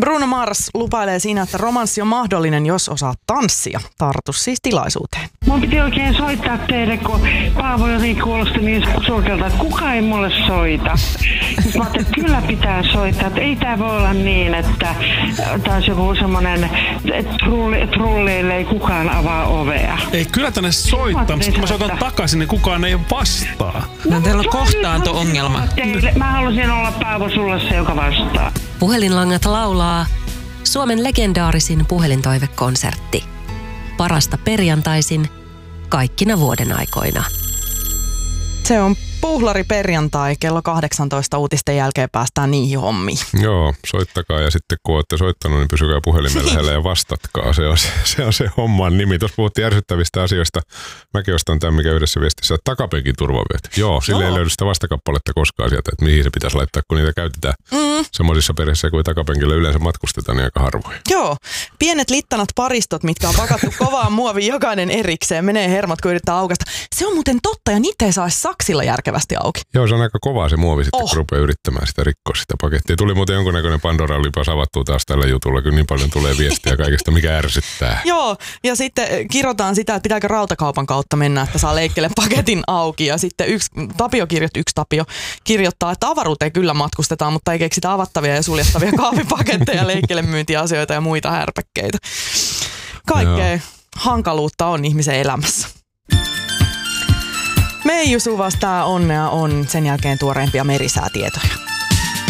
Bruno Mars lupailee siinä, että romanssi on mahdollinen, jos osaat tanssia. Tartu siis tilaisuuteen. Mun piti oikein soittaa teille, kun Paavo jotenkin kuulosti niin surkealta, että kukaan ei mulle soita. Sitten mä ajattelin, että kyllä pitää soittaa, että ei tää voi olla niin, että taas joku semmonen, että trulleille ei kukaan avaa ovea. Ei, kyllä tänne soittaa, mutta kun mä soitan takaisin, niin kukaan ei vastaa. No teillä on kohtaanto-ongelma. Mä halusin olla Paavo sulle se, joka vastaa. Puhelinlangat laulaa Suomen legendaarisin puhelintoivekonsertti. Parasta perjantaisin kaikkina vuoden aikoina. Se on puhlari perjantai, kello 18 uutisten jälkeen päästään niihin hommiin. Joo, soittakaa ja sitten kun olette soittanut, niin pysykää puhelimen lähellä ja vastatkaa. Se on se homman nimi. Tuossa puhuttiin ärsyttävistä asioista. Mäkin ostan tämän, mikä yhdessä viestissä, että takapenkin turvavyöt. Joo, sille ei löydy sitä vastakappaletta koskaan sieltä, että mihin se pitäisi laittaa, kun niitä käytetään semmoisissa perheissä, kuin takapenkillä yleensä matkustetaan, niin aika harvoin. Joo, pienet littanat paristot, mitkä on pakattu kovaan muoviin jokainen erikseen, menee hermot, kun yrittää aukasta. Se on muuten totta ja niitä ei saa saksilla järkevästi auki. Joo, se on aika kovaa se muovi sitten, kun rupeaa yrittämään sitä rikkoa sitä pakettia. Tuli muuten jonkunnäköinen Pandoran lipas avattua taas tällä jutulla, kun niin paljon tulee viestiä kaikesta, mikä ärsyttää. Joo, ja sitten kirotaan sitä, että pitääkö rautakaupan kautta mennä, että saa leikkele paketin auki. Ja sitten yksi Tapio kirjoittaa, että avaruuteen kyllä matkustetaan, mutta ei keksitä avattavia ja suljettavia kahvipaketteja, leikkelemyyntiasioita ja muita härpäkkeitä. Kaikkea hankaluutta on ihmisen elämässä. Meiju Suvas, tää onnea on, sen jälkeen tuoreimpia merisäätietoja.